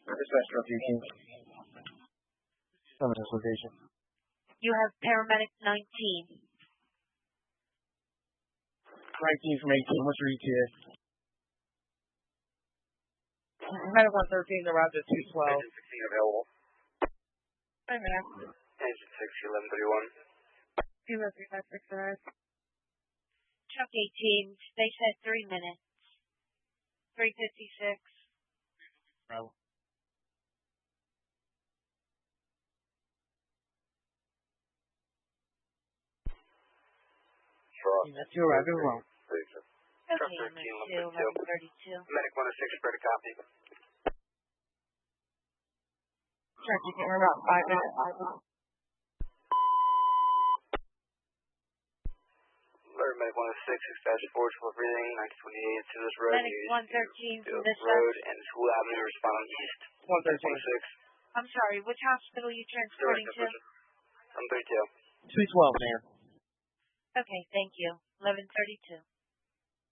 Dispatch truck 18. Summon this location. You have paramedic 19. 19 from 18. What's your ETA? Medic 113 arrived at 212. Engine 16 available. Hi, ma'am. Engine 6, 1131. 20356 arrived. Truck 18, they said 3 minutes. 3:56. Bravo. That's you arrived as well. Truck 13, 1132. Medic 106, spread a copy. Check, you can about 5 minutes. Alert Medic 106, dispatch forward for breathing, 928 to this road. Medic 113 from this road and School Avenue, respond east. 113. 106. I'm sorry, which hospital are you transporting to? 132. 212, man. Okay, thank you. 1132.